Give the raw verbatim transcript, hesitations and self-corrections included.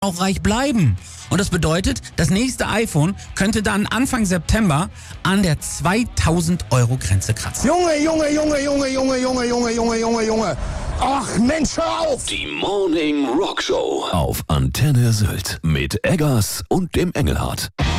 auch reich bleiben. Und das bedeutet, das nächste iPhone könnte dann Anfang September an der zweitausend Euro Grenze kratzen. Junge, Junge, Junge, Junge, Junge, Junge, Junge, Junge, Junge, Junge. Ach Mensch, hör auf! Die Morning Rock Show auf Antenne Sylt mit Eggers und dem Engelhardt.